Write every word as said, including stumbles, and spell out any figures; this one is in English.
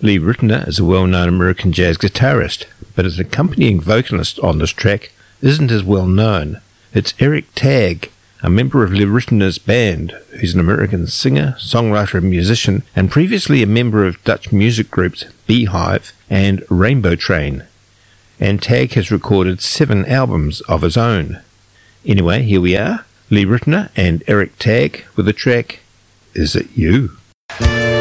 Lee Ritenour is a well-known American jazz guitarist, but his accompanying vocalist on this track isn't as well known. It's Eric Tagg, a member of Lee Ritenour's band, who's an American singer, songwriter and musician, and previously a member of Dutch music groups Beehive and Rainbow Train. And Tagg has recorded seven albums of his own. Anyway, here we are, Lee Ritenour and Eric Tagg with the track, Is It You?